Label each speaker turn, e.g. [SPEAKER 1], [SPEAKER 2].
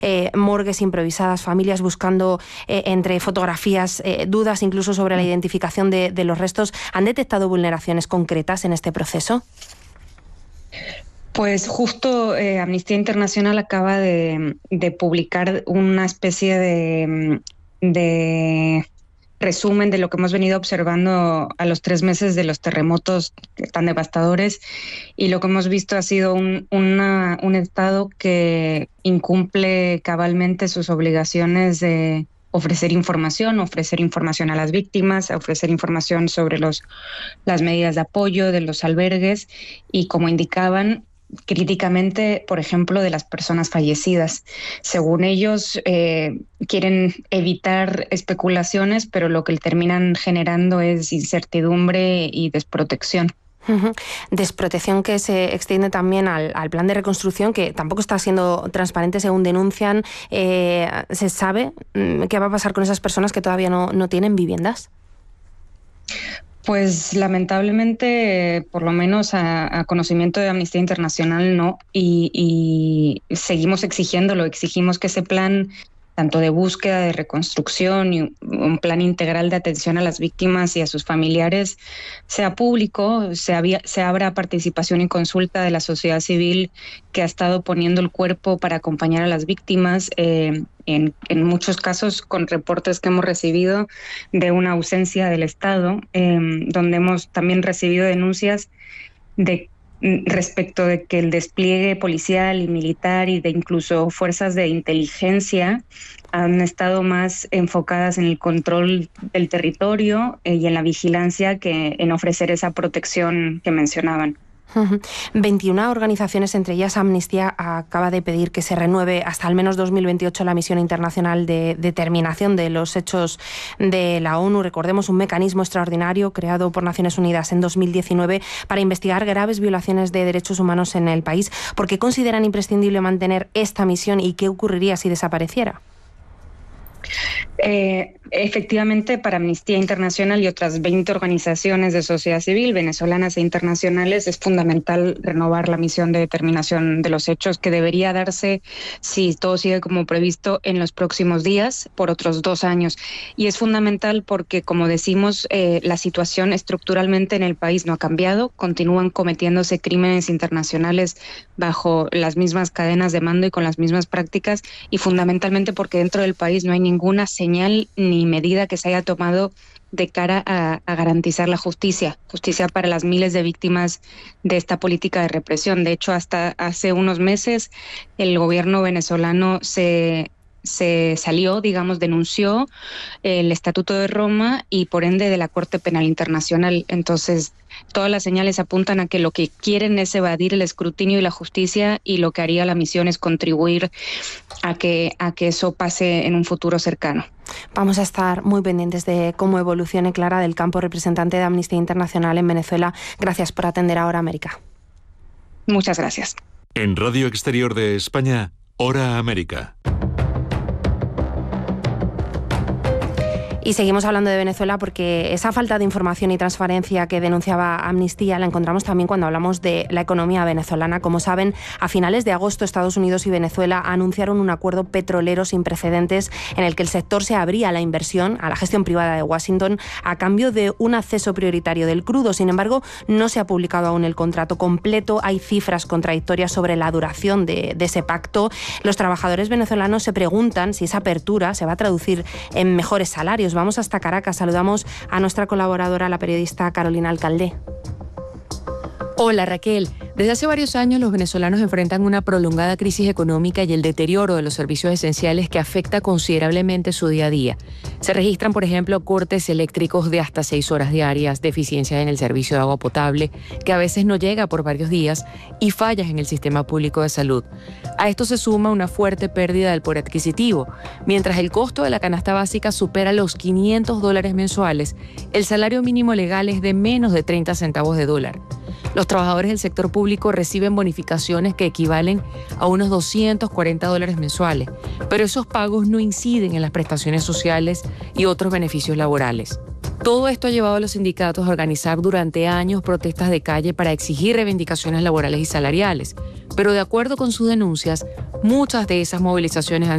[SPEAKER 1] morgues improvisadas, familias buscando entre fotografías dudas incluso sobre la identificación de los restos. ¿Han detectado vulneraciones concretas en este proceso?
[SPEAKER 2] Pues justo Amnistía Internacional acaba de publicar una especie de resumen de lo que hemos venido observando a los 3 meses de los terremotos tan devastadores, y lo que hemos visto ha sido un Estado que incumple cabalmente sus obligaciones de ofrecer información a las víctimas, ofrecer información sobre las medidas de apoyo de los albergues y, como indicaban, críticamente, por ejemplo, de las personas fallecidas. Según ellos, quieren evitar especulaciones, pero lo que terminan generando es incertidumbre y desprotección.
[SPEAKER 1] Desprotección que se extiende también al plan de reconstrucción, que tampoco está siendo transparente según denuncian. ¿Se sabe qué va a pasar con esas personas que todavía no tienen viviendas?
[SPEAKER 2] Pues lamentablemente, por lo menos a conocimiento de Amnistía Internacional, no, y seguimos exigiéndolo. Exigimos que ese plan, tanto de búsqueda, de reconstrucción y un plan integral de atención a las víctimas y a sus familiares, sea público, se abra participación y consulta de la sociedad civil, que ha estado poniendo el cuerpo para acompañar a las víctimas, en muchos casos con reportes que hemos recibido de una ausencia del Estado, donde hemos también recibido denuncias respecto de que el despliegue policial y militar y de incluso fuerzas de inteligencia han estado más enfocadas en el control del territorio y en la vigilancia que en ofrecer esa protección que mencionaban.
[SPEAKER 1] 21 organizaciones, entre ellas Amnistía, acaba de pedir que se renueve hasta al menos 2028 la misión internacional de determinación de los hechos de la ONU. Recordemos, un mecanismo extraordinario creado por Naciones Unidas en 2019 para investigar graves violaciones de derechos humanos en el país. ¿Por qué consideran imprescindible mantener esta misión y qué ocurriría si desapareciera?
[SPEAKER 2] Efectivamente, para Amnistía Internacional y otras 20 organizaciones de sociedad civil venezolanas e internacionales es fundamental renovar la misión de determinación de los hechos, que debería darse, si todo sigue como previsto, en los próximos días, por otros 2 años. Y es fundamental porque, como decimos, la situación estructuralmente en el país no ha cambiado, continúan cometiéndose crímenes internacionales bajo las mismas cadenas de mando y con las mismas prácticas, y fundamentalmente porque dentro del país no hay ninguna señal ni medida que se haya tomado de cara a garantizar la justicia para las miles de víctimas de esta política de represión. De hecho, hasta hace unos meses el gobierno venezolano se salió, denunció el Estatuto de Roma y por ende de la Corte Penal Internacional. Entonces, todas las señales apuntan a que lo que quieren es evadir el escrutinio y la justicia, y lo que haría la misión es contribuir a que eso pase en un futuro cercano.
[SPEAKER 1] Vamos a estar muy pendientes de cómo evolucione. Clara del Campo, representante de Amnistía Internacional en Venezuela. Gracias por atender a Hora América.
[SPEAKER 2] Muchas gracias.
[SPEAKER 3] En Radio Exterior de España, Hora América.
[SPEAKER 1] Y seguimos hablando de Venezuela porque esa falta de información y transparencia que denunciaba Amnistía la encontramos también cuando hablamos de la economía venezolana. Como saben, a finales de agosto Estados Unidos y Venezuela anunciaron un acuerdo petrolero sin precedentes en el que el sector se abría a la inversión, a la gestión privada de Washington, a cambio de un acceso prioritario del crudo. Sin embargo, no se ha publicado aún el contrato completo. Hay cifras contradictorias sobre la duración de ese pacto. Los trabajadores venezolanos se preguntan si esa apertura se va a traducir en mejores salarios. Vamos hasta Caracas. Saludamos a nuestra colaboradora, la periodista Carolina Alcalde.
[SPEAKER 4] Hola Raquel, desde hace varios años los venezolanos enfrentan una prolongada crisis económica y el deterioro de los servicios esenciales que afecta considerablemente su día a día. Se registran, por ejemplo, cortes eléctricos de hasta 6 horas diarias, deficiencias en el servicio de agua potable, que a veces no llega por varios días, y fallas en el sistema público de salud. A esto se suma una fuerte pérdida del poder adquisitivo. Mientras el costo de la canasta básica supera los $500 mensuales, el salario mínimo legal es de menos de 30 centavos de dólar. Los trabajadores del sector público reciben bonificaciones que equivalen a unos $240 mensuales, pero esos pagos no inciden en las prestaciones sociales y otros beneficios laborales. Todo esto ha llevado a los sindicatos a organizar durante años protestas de calle para exigir reivindicaciones laborales y salariales, pero de acuerdo con sus denuncias, muchas de esas movilizaciones han